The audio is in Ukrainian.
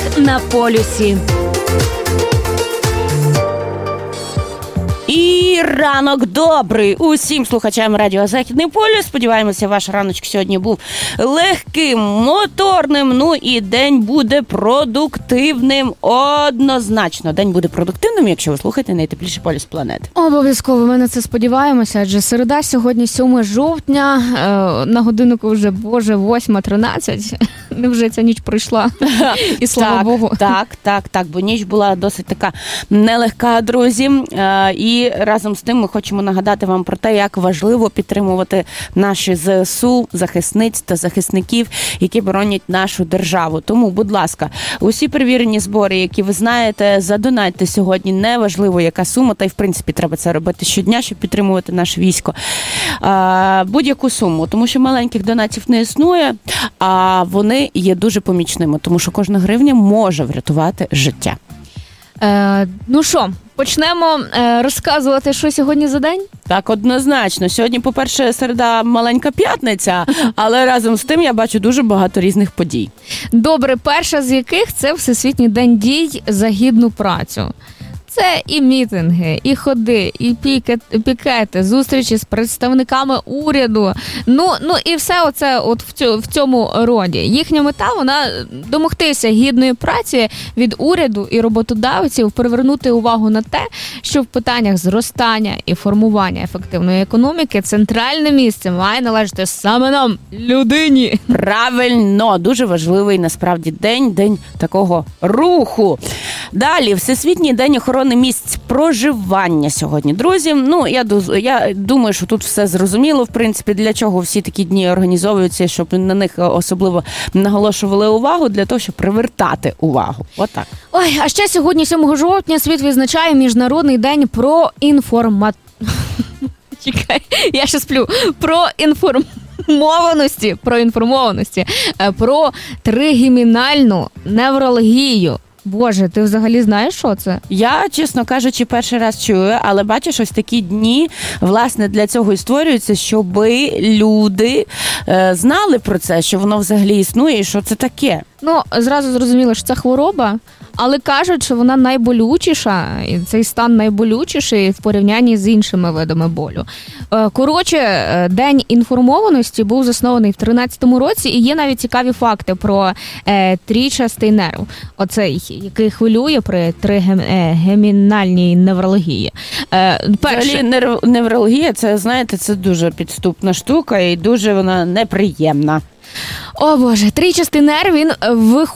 на полюсі. І ранок добрий усім слухачам радіо Західний полюс. Сподіваємося, ваш раночок сьогодні був легким, моторним, ну і день буде продуктивним однозначно. День буде продуктивним, якщо ви слухаєте найтепліший полюс планети. Обов'язково, ми на це сподіваємося, адже середа сьогодні 7 жовтня, на годиннику вже, 8:13. Невже ця ніч пройшла? І слава Богу. Так, бо ніч була досить така нелегка, друзі. І разом з тим ми хочемо нагадати вам про те, як важливо підтримувати наші ЗСУ, захисниць та захисників, які боронять нашу державу. Тому, будь ласка, усі перевірені збори, які ви знаєте, задонатьте сьогодні, неважливо яка сума, та й в принципі треба це робити щодня, щоб підтримувати наше військо. Будь-яку суму, тому що маленьких донатів не існує, а вони є дуже помічними, тому що кожна гривня може врятувати життя. Ну що, почнемо розказувати, що сьогодні за день? Так, однозначно. Сьогодні, по-перше, середа маленька п'ятниця, але разом з тим я бачу дуже багато різних подій. Добре, перша з яких – це Всесвітній день дій за гідну працю. Це і мітинги, і ходи, і пікети, зустрічі з представниками уряду. Ну і все оце от в цьому роді. Їхня мета – вона домогтися гідної праці від уряду і роботодавців, привернути увагу на те, що в питаннях зростання і формування ефективної економіки центральне місце має належати саме нам, людині. Правильно, дуже важливий насправді день такого руху. Далі, Всесвітній день охорони місць проживання сьогодні, друзі. Ну, я думаю, що тут все зрозуміло, в принципі, для чого всі такі дні організовуються, щоб на них особливо наголошували увагу, для того, щоб привертати увагу. Отак. Ой, а ще сьогодні, 7 жовтня, світ відзначає Міжнародний день про Чекай, я ще сплю. Про тригемінальну неврологію. Боже, ти взагалі знаєш, що це? Я, чесно кажучи, перший раз чую, але бачиш, ось такі дні, власне, для цього і створюються, щоб люди знали про це, що воно взагалі існує і що це таке. Ну, зразу зрозуміло, що це хвороба, але кажуть, що вона найболючіша, і цей стан найболючіший в порівнянні з іншими видами болю. Коротше, День інформованості був заснований в 13-му році, і є навіть цікаві факти про трійчастий нерв, оцей, який хвилює при тригемінальній неврології. Взагалі, неврологія, це, знаєте, це дуже підступна штука і дуже вона неприємна. О Боже, трійчастий нерв, він